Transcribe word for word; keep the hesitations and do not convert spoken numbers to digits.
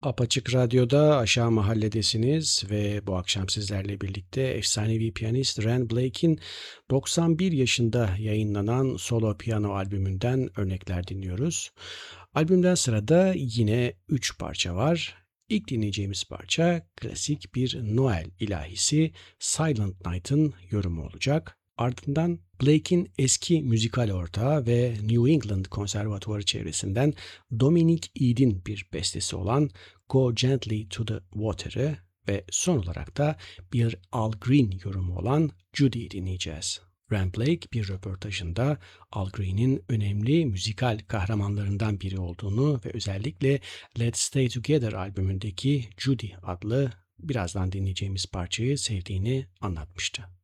Apaçık Radyo'da Aşağı Mahalledesiniz ve bu akşam sizlerle birlikte efsanevi piyanist Ren Blake'in doksan bir yaşında yayınlanan solo piyano albümünden örnekler dinliyoruz. Albümden sırada yine üç parça var. İlk dinleyeceğimiz parça klasik bir Noel ilahisi Silent Night'ın yorumu olacak. Ardından Blake'in eski müzikal ortağı ve New England Konservatuvarı çevresinden Dominic Eade'in bir bestesi olan Go Gently to the Water'ı ve son olarak da bir Al Green yorumu olan Judy'yi dinleyeceğiz. Ren Blake bir röportajında Al Green'in önemli müzikal kahramanlarından biri olduğunu ve özellikle Let's Stay Together albümündeki Judy adlı birazdan dinleyeceğimiz parçayı sevdiğini anlatmıştı.